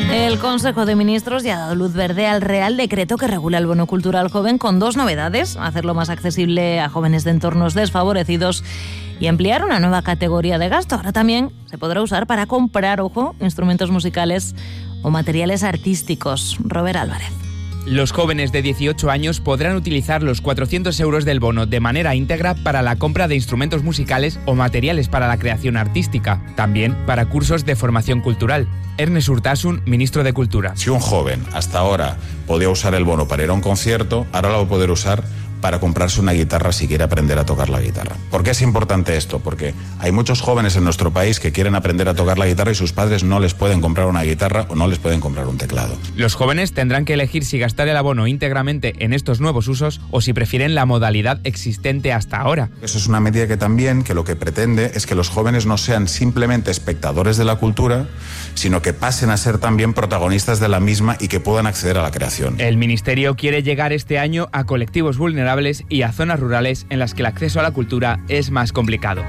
El Consejo de Ministros ya ha dado luz verde al Real Decreto que regula el bono cultural joven con dos novedades: hacerlo más accesible a jóvenes de entornos desfavorecidos y ampliar una nueva categoría de gasto. Ahora también se podrá usar para comprar, ojo, instrumentos musicales o materiales artísticos. Robert Álvarez. Los jóvenes de 18 años podrán utilizar los 400 euros del bono de manera íntegra para la compra de instrumentos musicales o materiales para la creación artística, también para cursos de formación cultural. Ernest Urtasun, ministro de Cultura. Si un joven hasta ahora podía usar el bono para ir a un concierto, ahora lo va a poder usar para comprarse una guitarra si quiere aprender a tocar la guitarra. ¿Por qué es importante esto? Porque hay muchos jóvenes en nuestro país que quieren aprender a tocar la guitarra y sus padres no les pueden comprar una guitarra o no les pueden comprar un teclado. Los jóvenes tendrán que elegir si gastar el abono íntegramente en estos nuevos usos o si prefieren la modalidad existente hasta ahora. Eso es una medida que lo que pretende es que los jóvenes no sean simplemente espectadores de la cultura, sino que pasen a ser también protagonistas de la misma y que puedan acceder a la creación. El Ministerio quiere llegar este año a colectivos vulnerables y a zonas rurales en las que el acceso a la cultura es más complicado.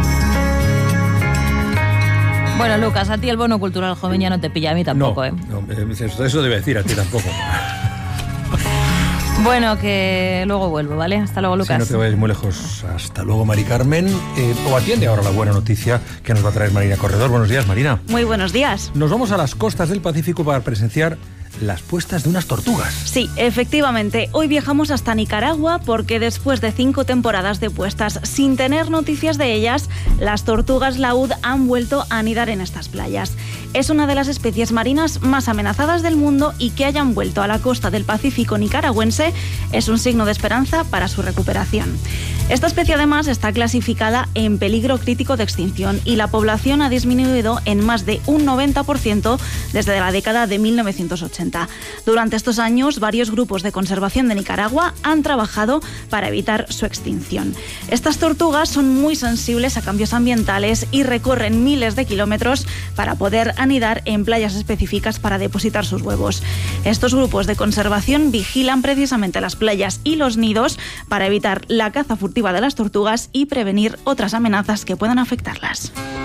Bueno, Lucas, a ti el bono cultural joven ya no te pilla, a mí tampoco, No, eso debe decir a ti tampoco. Bueno, que luego vuelvo, ¿vale? Hasta luego, Lucas. Si no te vayas muy lejos. Hasta luego, Mari Carmen. O atiende ahora la buena noticia que nos va a traer Marina Corredor. Buenos días, Marina. Muy buenos días. Nos vamos a las costas del Pacífico para presenciar las puestas de unas tortugas. Sí, efectivamente. Hoy viajamos hasta Nicaragua porque después de 5 temporadas de puestas sin tener noticias de ellas, las tortugas laúd han vuelto a anidar en estas playas. Es una de las especies marinas más amenazadas del mundo y que hayan vuelto a la costa del Pacífico nicaragüense es un signo de esperanza para su recuperación. Esta especie además está clasificada en peligro crítico de extinción y la población ha disminuido en más de un 90% desde la década de 1980. Durante estos años, varios grupos de conservación de Nicaragua han trabajado para evitar su extinción. Estas tortugas son muy sensibles a cambios ambientales y recorren miles de kilómetros para poder anidar en playas específicas para depositar sus huevos. Estos grupos de conservación vigilan precisamente las playas y los nidos para evitar la caza furtiva de las tortugas y prevenir otras amenazas que puedan afectarlas.